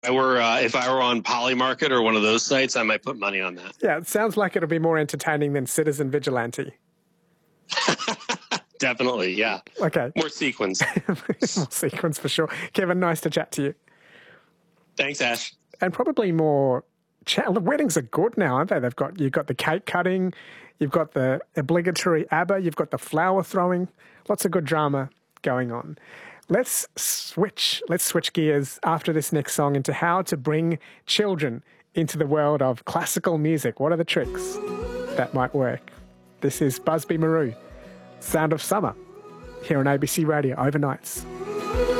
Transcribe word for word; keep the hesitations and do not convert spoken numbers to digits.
I were uh, if I were on Polymarket or one of those sites, I might put money on that. Yeah, it sounds like it'll be more entertaining than Citizen Vigilante. Definitely, yeah. Okay. More sequins. More sequins for sure. Kevin, nice to chat to you. Thanks, Ash. And probably more... Chat. The weddings are good now, aren't they? They've got You've got the cake cutting, you've got the obligatory ABBA, you've got the flower throwing. Lots of good drama going on. Let's switch. Let's switch gears after this next song into how to bring children into the world of classical music. What are the tricks that might work? This is Busby Marou, Sound of Summer, here on A B C Radio Overnights.